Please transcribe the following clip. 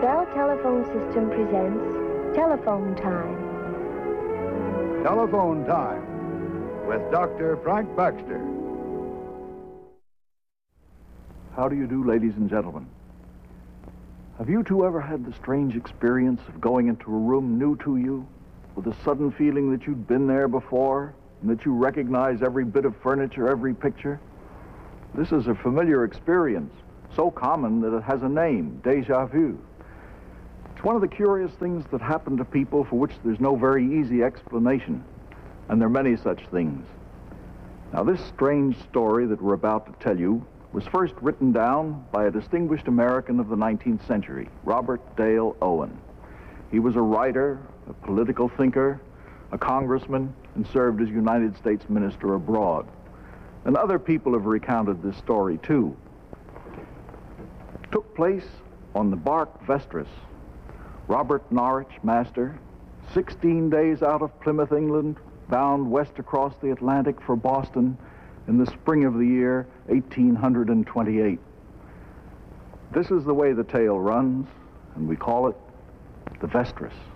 Bell Telephone System presents Telephone Time. Telephone Time with Dr. Frank Baxter. How do you do, ladies and gentlemen? Have you two ever had the strange experience of going into a room new to you with a sudden feeling that you'd been there before and that you recognize every bit of furniture, every picture? This is a familiar experience, so common that it has a name, déjà vu. It's one of the curious things that happen to people for which there's no very easy explanation, and there are many such things. Now, this strange story that we're about to tell you was first written down by a distinguished American of the 19th century, Robert Dale Owen. He was a writer, a political thinker, a congressman, and served as United States minister abroad. And other people have recounted this story, too. It took place on the bark Vestris. Robert Norwich, master, 16 days out of Plymouth, England, bound west across the Atlantic for Boston in the spring of the year 1828. This is the way the tale runs, and we call it the Vestris.